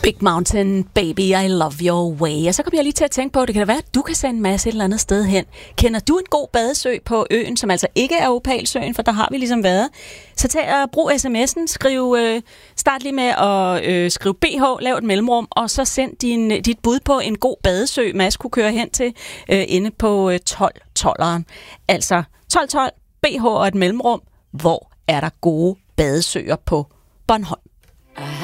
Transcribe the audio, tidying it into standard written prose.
Big Mountain, Baby, I Love Your Way. Og så kom jeg lige til at tænke på, at det kan da være, at du kan sende en masse et eller andet sted hen. Kender du en god badesø på øen, som altså ikke er Opalsøen, for der har vi ligesom været? Så tag og brug sms'en, start lige med at skrive BH, lav et mellemrum, og så send dit bud på en god badesø, Mads kunne køre hen til inde på 12-12'eren. Altså 12-12, BH og et mellemrum. Hvor er der gode badesøer på Bornholm?